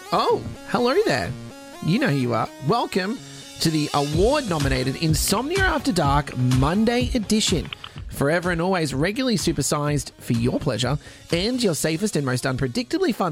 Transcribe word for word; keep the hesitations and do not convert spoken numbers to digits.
Oh, hello there. You know who you are. Welcome to the award-nominated Insomnia After Dark Monday edition. Forever and always regularly supersized for your pleasure and your safest and most unpredictably fun